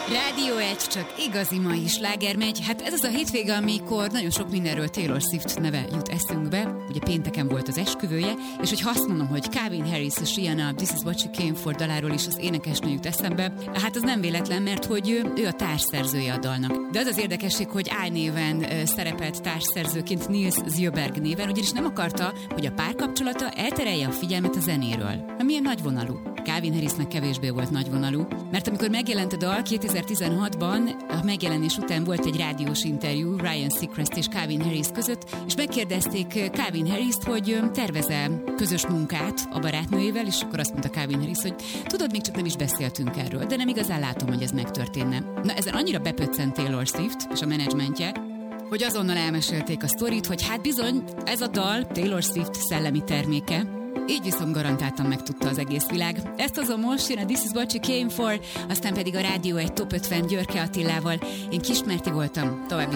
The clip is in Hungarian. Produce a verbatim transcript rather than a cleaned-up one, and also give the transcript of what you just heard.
Rádió egy, csak igazi mai sláger megy. Hát ez az a hétvége, amikor nagyon sok mindenről Taylor Swift neve jut eszünkbe. Ugye pénteken volt az esküvője, és hogyha azt mondom, hogy Calvin Harris és Rihanna This is what you came for daláról is az énekesnő jut eszembe, hát az nem véletlen, mert hogy ő, ő a társszerzője a dalnak. De az az érdekesség, hogy álnéven uh, szerepelt társszerzőként Nils Sjöberg néven, ugyanis nem akarta, hogy a párkapcsolata elterelje a figyelmet a zenéről. Na, milyen nagyvonalú. Calvin Harrisnek kevésbé volt nagyvonalú, mert amikor megjelent a dal kétezer-tizenhatban, a megjelenés után volt egy rádiós interjú Ryan Seacrest és Calvin Harris között, és megkérdezték Calvin Harrist, hogy tervez-e közös munkát a barátnőjével, és akkor azt mondta Calvin Harris, hogy tudod, még csak nem is beszéltünk erről, de nem igazán látom, hogy ez megtörténne. Na, ezen annyira bepöccent Taylor Swift és a menedzsmentje, hogy azonnal elmesélték a sztorit, hogy hát bizony, ez a dal Taylor Swift szellemi terméke, így viszont garantáltan megtudta az egész világ. Ezt azon most jön a This is what you came for, aztán pedig a Rádió egy Top ötven Györke Attilával. Én Kismerti voltam, további